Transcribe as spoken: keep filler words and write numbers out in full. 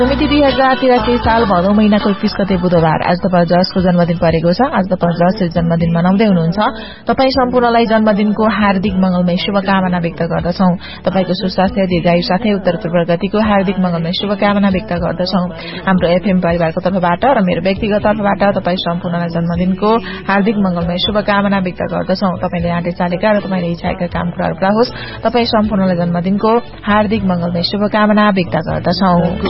मिति दुई हजार तिरासी साल भदौ महिनाको एकतीस गते बुधबार आज तपाईँ जसको जन्मदिन परेको छ। आज तपाईँ जसले जन्मदिन मनाउँदै हुनुहुन्छ तपाईँ सम्पूर्णलाई जन्मदिनको हार्दिक मंगलमय शुभकामना व्यक्त गर्दछौं। तपाईको सुस्वास्थ्य दीर्घायु साथै उत्तरोत्तर प्रगतिको हार्दिक मंगलमय शुभकामना व्यक्त गर्दछौं। हाम्रो एफएम परिवारको तर्फबाट र मेरो व्यक्तिगत तर्फबाट तपाईँ सम्पूर्णलाई जन्मदिनको हार्दिक मंगलमय शुभकामना व्यक्त गर्दछौं। तपाईले आँटे चालेका र तपाईले इच्छाएका काम पूरा होस्। तपाईँ सम्पूर्णलाई जन्मदिनको हार्दिक मंगलमय शुभकामना व्यक्त गर्दछौं।